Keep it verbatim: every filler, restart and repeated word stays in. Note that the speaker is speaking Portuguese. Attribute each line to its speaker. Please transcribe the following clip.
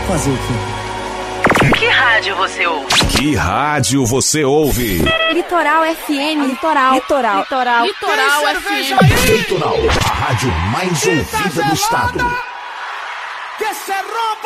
Speaker 1: Fazer o quê?
Speaker 2: Que rádio você ouve?
Speaker 3: Que rádio você ouve?
Speaker 4: Litoral F M. Litoral. Litoral. Litoral.
Speaker 2: Litoral F M.
Speaker 3: Litoral, a rádio mais ouvida do estado.